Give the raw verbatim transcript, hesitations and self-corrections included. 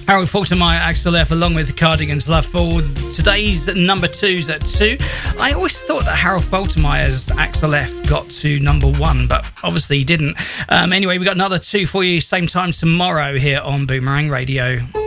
Harold Faltermeyer, Axel F, along with the Cardigans, Love Fall. Today's number two's at two. I always thought that Harold Faltermeyer's Axel F got to number one, but obviously he didn't. Um, anyway, we got another two for you, same time tomorrow here on Boomerang Radio.